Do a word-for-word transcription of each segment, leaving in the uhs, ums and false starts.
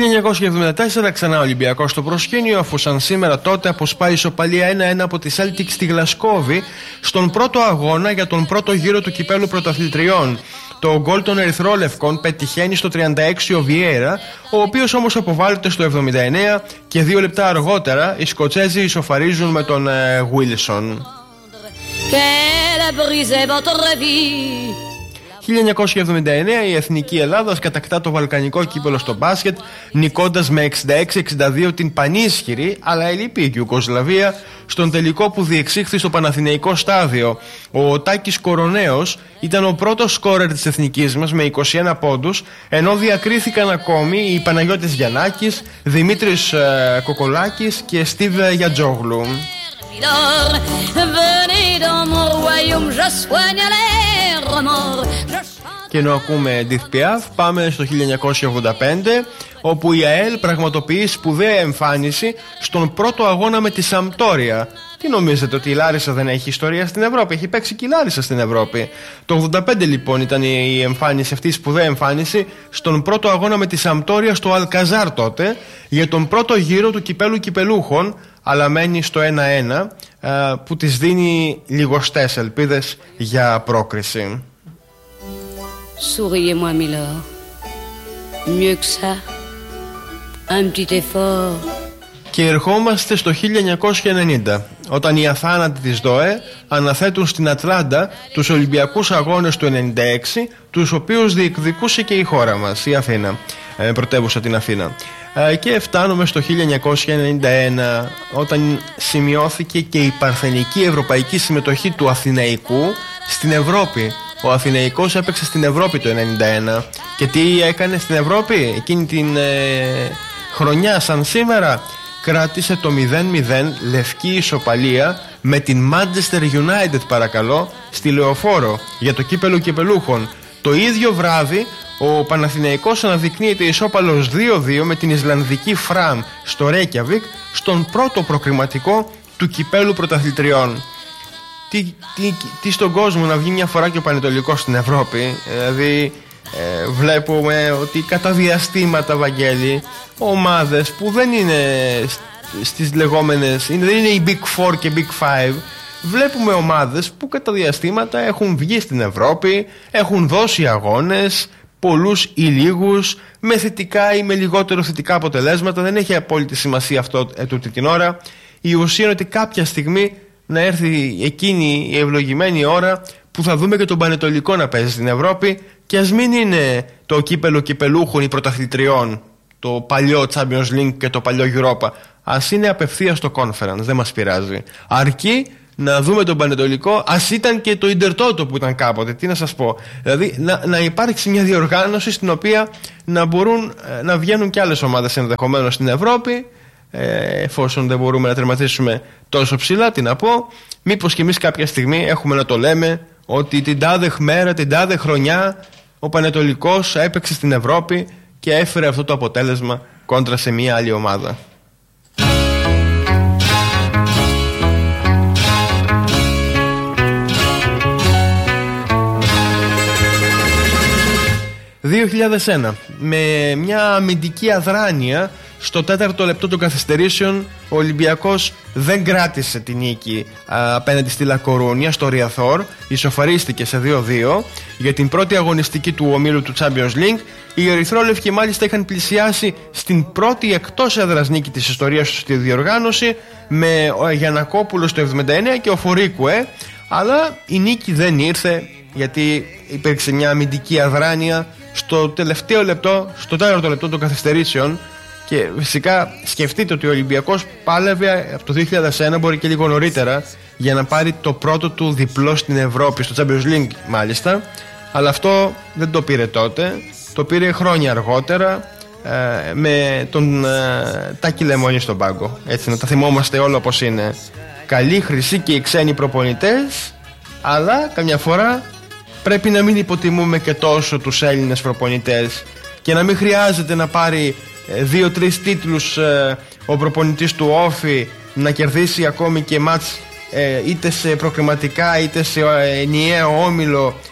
χίλια εννιακόσια εβδομήντα τέσσερα ξανά ο Ολυμπιακός στο προσκήνιο, αφού σαν σήμερα τότε αποσπάει ισοπαλία ένα ένα από τη Celtic στη Γλασκόβη στον πρώτο αγώνα για τον πρώτο γύρο του κυπέλου πρωταθλητριών. Το γκολ των ερυθρόλευκων πετυχαίνει στο τριάντα έξι ο Βιέρα, ο οποίος όμως αποβάλλεται στο εβδομήντα εννέα και δύο λεπτά αργότερα οι Σκοτσέζοι ισοφαρίζουν με τον Γουίλσον. χίλια εννιακόσια εβδομήντα εννέα η Εθνική Ελλάδας κατακτά το βαλκανικό κύπελο στο μπάσκετ, νικώντας με εξήντα έξι εξήντα δύο την πανίσχυρη αλλά ελλειπή Ιουγκοσλαβία στον τελικό που διεξήχθη στο Παναθηναϊκό στάδιο. Ο Τάκης Κοροναίος ήταν ο πρώτος σκόρερ της εθνικής μας με είκοσι ένα πόντους, ενώ διακρίθηκαν ακόμη οι Παναγιώτης Γιαννάκης, Δημήτρης ε, Κοκολάκης και Στίβ Γιατζόγλου. Και ενώ ακούμε Edith Piaf, πάμε στο χίλια εννιακόσια ογδόντα πέντε, όπου η ΑΕΛ πραγματοποιεί σπουδαία εμφάνιση στον πρώτο αγώνα με τη Σαμπτόρια. Τι νομίζετε, ότι η Λάρισα δεν έχει ιστορία στην Ευρώπη? Έχει παίξει και η Λάρισα στην Ευρώπη. Το ογδόντα πέντε λοιπόν ήταν η εμφάνιση, αυτή η σπουδαία εμφάνιση στον πρώτο αγώνα με τη Σαμπτόρια στο Αλκαζάρ τότε, για τον πρώτο γύρο του κυπέλου κυπελούχων, αλλά μένει στο ένα ένα, που της δίνει λιγοστές ελπίδες για πρόκριση. Souriez-moi, Milord. Mieux que ça. Un petit effort. Και ερχόμαστε στο χίλια εννιακόσια ενενήντα, όταν οι αθάνατοι της ΔΟΕ αναθέτουν στην Ατλάντα τους Ολυμπιακούς Αγώνες του ενενήντα έξι, τους οποίους διεκδικούσε και η χώρα μας, η Αθήνα, ε, πρωτεύουσα την Αθήνα. Ε, και φτάνουμε στο χίλια εννιακόσια ενενήντα ένα, όταν σημειώθηκε και η παρθενική ευρωπαϊκή συμμετοχή του Αθηναϊκού στην Ευρώπη. Ο Αθηναϊκός έπαιξε στην Ευρώπη το ενενήντα ένα. Και τι έκανε στην Ευρώπη εκείνη την ε, χρονιά σαν σήμερα? Κράτησε το μηδέν μηδέν λευκή ισοπαλία με την Manchester United, παρακαλώ, στη Λεωφόρο για το κύπελο κυπελούχων. Το ίδιο βράδυ ο Παναθηναϊκός αναδεικνύεται ισόπαλος δύο δύο με την Ισλανδική Φραμ στο Ρέικιαβικ, στον πρώτο προκριματικό του κυπέλου πρωταθλητριών. Τι, τι, τι στον κόσμο να βγει μια φορά και ο Πανετολικός στην Ευρώπη. Δηλαδή ε, βλέπουμε ότι κατά διαστήματα, Βαγγέλη, ομάδες που δεν είναι στις λεγόμενες, είναι, δεν είναι οι Big Four και Big Five, βλέπουμε ομάδες που κατά διαστήματα έχουν βγει στην Ευρώπη, έχουν δώσει αγώνες, πολλούς ή λίγους, με θετικά ή με λιγότερο θετικά αποτελέσματα. Δεν έχει απόλυτη σημασία αυτό ετούτη την ώρα. Η ουσία είναι ότι κάποια στιγμή να έρθει εκείνη η ευλογημένη ώρα που θα δούμε και τον Πανετολικό να παίζει στην Ευρώπη, και ας μην είναι το κύπελο κυπελούχων ή πρωταθλητριών, το παλιό Champions League και το παλιό Europa. Ας είναι απευθείας στο Conference, δεν μας πειράζει. Αρκεί να δούμε τον Πανετολικό, ας ήταν και το Ιντερτότο που ήταν κάποτε, τι να σας πω. Δηλαδή να, να υπάρξει μια διοργάνωση στην οποία να μπορούν να βγαίνουν και άλλες ομάδες ενδεχομένως στην Ευρώπη, εφόσον δεν μπορούμε να τερματίσουμε τόσο ψηλά. Τι να πω, μήπως και εμείς κάποια στιγμή έχουμε να το λέμε ότι την τάδε μέρα, την τάδε χρονιά ο Πανετολικός έπαιξε στην Ευρώπη και έφερε αυτό το αποτέλεσμα κόντρα σε μια άλλη ομάδα. δύο χιλιάδες ένα, με μια αμυντική αδράνεια στο τέταρτο λεπτό των καθυστερήσεων, ο Ολυμπιακός δεν κράτησε την νίκη α, απέναντι στη Λακορούνια στο Ριαθόρ, ισοφαρίστηκε σε δύο δύο για την πρώτη αγωνιστική του ομίλου του Champions League. Οι ερυθρόλευκοι μάλιστα είχαν πλησιάσει στην πρώτη εκτός έδρας νίκη της ιστορίας του στη διοργάνωση, με ο Γιαννακόπουλο στο εβδομήντα εννέα και ο Φορίκουε, αλλά η νίκη δεν ήρθε γιατί υπήρξε μια αμυντική αδράνεια στο τελευταίο λεπτό, στο τέταρτο λεπτό των καθυστερήσεων. Και φυσικά σκεφτείτε ότι ο Ολυμπιακός πάλευε από το δύο χιλιάδες ένα, μπορεί και λίγο νωρίτερα, για να πάρει το πρώτο του διπλό στην Ευρώπη, στο Champions League μάλιστα. Αλλά αυτό δεν το πήρε τότε, το πήρε χρόνια αργότερα, ε, με τον ε, Τάκη Λεμόνι στον πάγκο. Έτσι, να τα θυμόμαστε όλα όπως είναι. Καλοί, χρυσοί και οι ξένοι προπονητές, αλλά καμιά φορά πρέπει να μην υποτιμούμε και τόσο τους Έλληνες προπονητές και να μην χρειάζεται να πάρει δύο-τρεις τίτλους ε, ο προπονητής του Όφη, να κερδίσει ακόμη και μάτς ε, είτε σε προκριματικά είτε σε ενιαίο όμιλο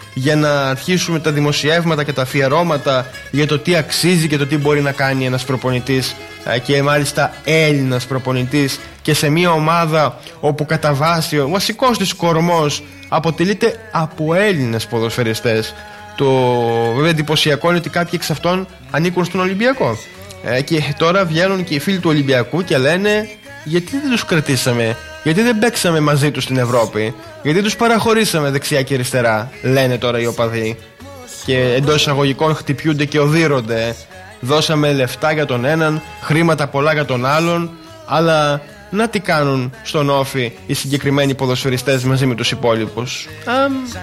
για να αρχίσουμε τα δημοσιεύματα και τα αφιερώματα για το τι αξίζει και το τι μπορεί να κάνει ένας προπονητής, και μάλιστα Έλληνας προπονητής, και σε μια ομάδα όπου κατά βάση ο βασικός της κορμός αποτελείται από Έλληνες ποδοσφαιριστές. Το βέβαια εντυπωσιακό είναι ότι κάποιοι εξ αυτών ανήκουν στον Ολυμπιακό. Ε, και τώρα βγαίνουν και οι φίλοι του Ολυμπιακού και λένε: γιατί δεν τους κρατήσαμε, γιατί δεν παίξαμε μαζί τους στην Ευρώπη, γιατί τους παραχωρήσαμε δεξιά και αριστερά, λένε τώρα οι οπαδοί. Και εντός εισαγωγικών χτυπιούνται και οδύρονται. Δώσαμε λεφτά για τον έναν, χρήματα πολλά για τον άλλον, αλλά να τι κάνουν στον Όφη οι συγκεκριμένοι ποδοσφαιριστές μαζί με τους υπόλοιπους.